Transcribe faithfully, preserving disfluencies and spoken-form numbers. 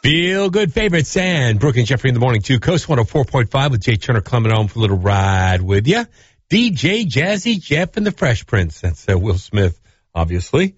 Feel good favorites and Brooke and Jeffrey in the morning too. Coast one oh four point five with Jay Turner coming home for a little ride with you. D J Jazzy Jeff and the Fresh Prince. That's uh, Will Smith, obviously.